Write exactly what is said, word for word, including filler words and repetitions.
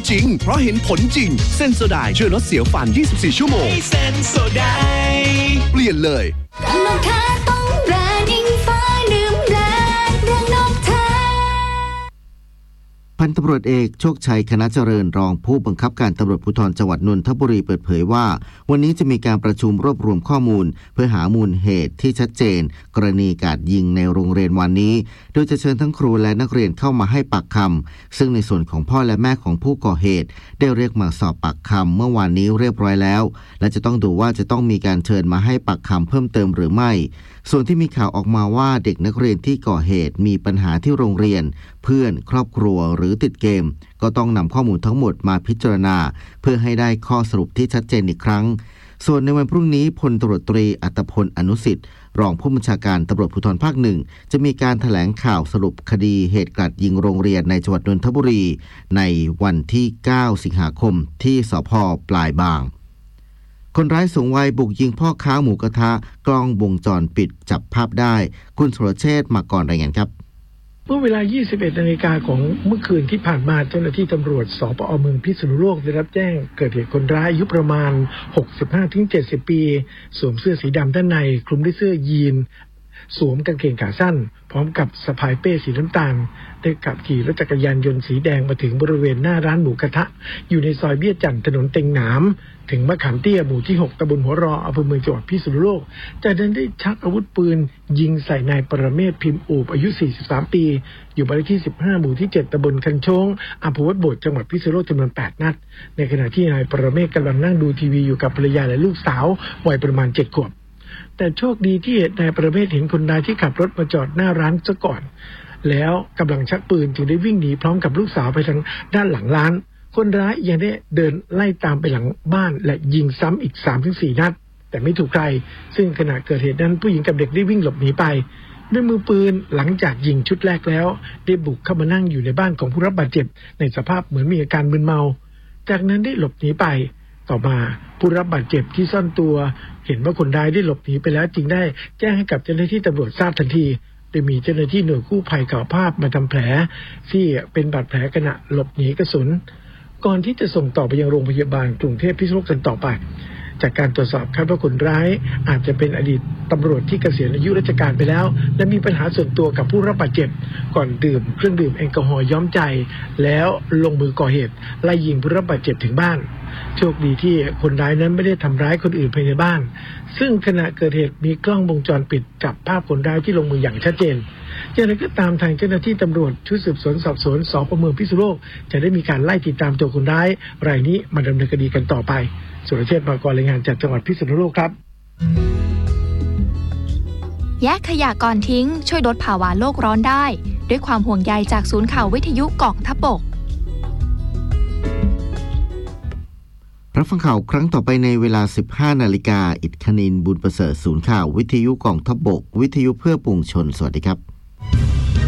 จริงเพราะเห็นผลจริงเซนโซไดช่วยลดเสียวฟันยี่สิบสี่ชั่วโมงเซนโซไดเปลี่ยนเลยพันตำรวจเอกโชคชัยคณะเจริญรองผู้บังคับการตำรวจภูธรจังหวัดนนทบุรีเปิดเผยว่าวันนี้จะมีการประชุมรวบรวมข้อมูลเพื่อหามูลเหตุที่ชัดเจนกรณีการยิงในโรงเรียนวันนี้โดยจะเชิญทั้งครูและนักเรียนเข้ามาให้ปากคำซึ่งในส่วนของพ่อและแม่ของผู้ก่อเหตุได้เรียกมาสอบปากคำเมื่อวานนี้เรียบร้อยแล้วและจะต้องดูว่าจะต้องมีการเชิญมาให้ปากคำเพิ่มเติมหรือไม่ส่วนที่มีข่าวออกมาว่าเด็กนักเรียนที่ก่อเหตุมีปัญหาที่โรงเรียนเพื่อนครอบครัวหรือติดเกมก็ต้องนำข้อมูลทั้งหมดมาพิจารณาเพื่อให้ได้ข้อสรุปที่ชัดเจนอีกครั้งส่วนในวันพรุ่งนี้พลตำรวจตรีอัตพลอนุสิทธิ์รองผู้บัญชาการตำรวจภูธรภาคหนึ่งจะมีการแถลงข่าวสรุปคดีเหตุกราดยิงโรงเรียนในจังหวัดนนทบุรีในวันที่เก้าสิงหาคมที่สภ.ปลายบางคนร้ายสูงวัยบุกยิงพ่อค้าหมูกระทะกล้องวงจรปิดจับภาพได้คุณสุรเชษฐ์มาก่อนรายงานครับเมื่อเวลา ยี่สิบเอ็ด นาฬิกาของเมื่อคืนที่ผ่านมาเจ้าหน้าที่ตำรวจสปอ.เมืองพิษณุโลกได้รับแจ้งเกิดเหตุคนร้ายอายุประมาณ หกสิบห้าถึงเจ็ดสิบ ปีสวมเสื้อสีดำด้านในคลุมด้วยเสื้อยีนสวมกางเกงขาสั้นพร้อมกับสะพายเป้สีน้ำตาลได้ขับขี่รถจักรยานยนต์สีแดงมาถึงบริเวณหน้าร้านหมูกระทะอยู่ในซอยเบี้ยจันทร์ถนนเต็งหนามถึงมะขามเตี้ยหมู่ที่หกตำบลหัวรออำเภอเมืองจังหวัดพิษณุโลกจากนั้นได้ชักอาวุธปืนยิงใส่นายปรเมศพิมพ์อูบอายุสี่สิบสามปีอยู่บ้านเลขที่สิบห้าหมู่ที่เจ็ดตำบลคันโชงอำเภอวัดโบดจังหวัดพิษณุโลกจำนวนแปดนัดในขณะที่นายปรเมศกำลังนั่งดูทีวีอยู่กับภรรยาและลูกสาววัยประมาณเจ็ดขวบแต่โชคดีที่นายประเมศเห็นคนร้ายที่ขับรถมาจอดหน้าร้านซะก่อนแล้วกำลังชักปืนจึงได้วิ่งหนีพร้อมกับลูกสาวไปทางด้านหลังร้านคนร้ายยังได้เดินไล่ตามไปหลังบ้านและยิงซ้ำอีก สามถึงสี่ นัดแต่ไม่ถูกใครซึ่งขณะเกิดเหตุนั้นผู้หญิงกับเด็กได้วิ่งหลบหนีไปด้วยมือปืนหลังจากยิงชุดแรกแล้วได้บุกเข้ามานั่งอยู่ในบ้านของผู้รับบาดเจ็บในสภาพเหมือนมีอาการมึนเมาจากนั้นได้หลบหนีไปต่อมาผู้รับบาดเจ็บที่ซ่อนตัวเห็นว่าคนร้ายได้หลบหนีไปแล้วจึงได้แจ้งให้กับเจ้าหน้าที่ตำรวจทราบทันทีโดยมีเจ้าหน้าที่หน่วยกู้ภัยข่าวภาพมาทำแผลที่เป็นบาดแผลขณะหลบหนีกระสุนก่อนที่จะส่งต่อไปยังโรงพยาบาลกรุงเทพพิษณุโลกกันต่อไปจากการตรวจสอบคาดว่าคนร้ายอาจจะเป็นอดีตตำรวจที่เกษียณอายุราชการไปแล้วและมีปัญหาส่วนตัวกับผู้รับบาดเจ็บก่อนดื่มเครื่องดื่มแอลกอฮอล์ย้อมใจแล้วลงมือก่อเหตุไล่ยิงผู้รับบาดเจ็บถึงบ้านโชคดีที่คนร้ายนั้นไม่ได้ทำร้ายคนอื่นภายในบ้านซึ่งขณะเกิดเหตุมีกล้องวงจรปิดจับภาพคนร้ายที่ลงมืออย่างชัดเจนอย่างไรก็ตามทางเจ้าหน้าที่ตำรวจชุดสืบสวนสอบสวนสป.เมืองพิษณุโลกจะได้มีการไล่ติดตามตัวคนร้ายรายนี้มาดำเนินคดีกันต่อไปสุรเชษฐ์ มากรรายงานจากจังหวัดพิษณุโลกครับแยกขยะก่อนทิ้งช่วยลดภาวะโลกร้อนได้ด้วยความห่วงใยจากศูนย์ข่าววิทยุกองทัพบกรับฟังข่าวครั้งต่อไปในเวลา สิบห้า นาฬิกาอิฐคณินบุญประเสริฐศูนย์ข่าววิทยุกองทัพบกวิทยุเพื่อปวงชนสวัสดีครับ